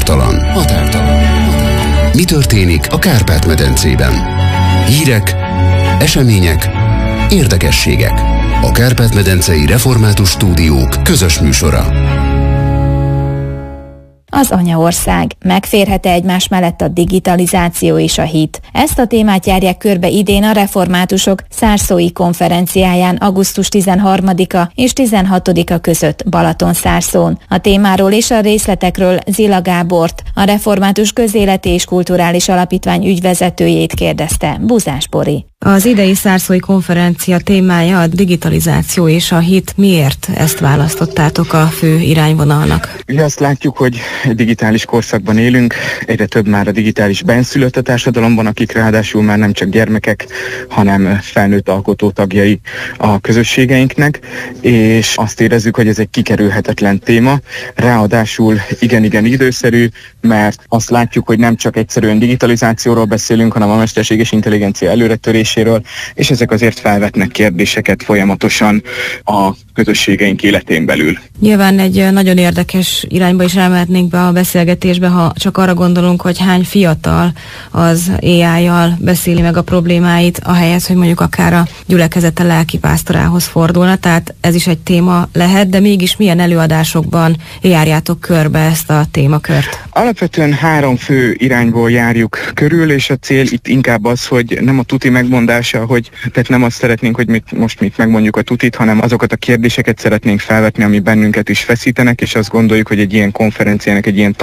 Határtalan. Mi történik a Kárpát-medencében? Hírek, események, érdekességek. A Kárpát-medencei Református Stúdiók közös műsora. Az anyaország. Megférhet-e egymás mellett a digitalizáció és a hit? Ezt a témát járják körbe idén a reformátusok szárszói konferenciáján augusztus 13-a és 16-a között Balatonszárszón. A témáról és a részletekről Zila Gábort, a Református Közéleti és Kulturális Alapítvány ügyvezetőjét kérdezte Buzás Bori. Az idei szárszói konferencia témája a digitalizáció és a hit. Miért ezt választottátok a fő irányvonalnak? Ugye azt látjuk, hogy egy digitális korszakban élünk, egyre több már a digitális benszülött a társadalomban, akik ráadásul már nem csak gyermekek, hanem felnőtt alkotó tagjai a közösségeinknek, és azt érezzük, hogy ez egy kikerülhetetlen téma, ráadásul igen időszerű, mert azt látjuk, hogy nem csak egyszerűen digitalizációról beszélünk, hanem a mesterséges intelligencia előretöréséről, és ezek azért felvetnek kérdéseket folyamatosan a közösségeink életén belül. Nyilván egy nagyon érdekes irányba is elmehetnénk be a beszélgetésbe, ha csak arra gondolunk, hogy hány fiatal az AI-jal beszéli meg a problémáit, ahelyett, hogy mondjuk akár a gyülekezete lelkipásztorához fordulna, tehát ez is egy téma lehet, de mégis milyen előadásokban járjátok körbe ezt a témakört? Alapvetően 3 fő irányból járjuk körül, és a cél itt inkább az, hogy nem a tuti megmondása, tehát nem azt szeretnénk, hogy most megmondjuk a tutit, hanem azokat a kérdéseket szeretnénk felvetni, ami bennünket is feszítenek, és azt gondoljuk, hogy egy ilyen konferenciának, egy ilyen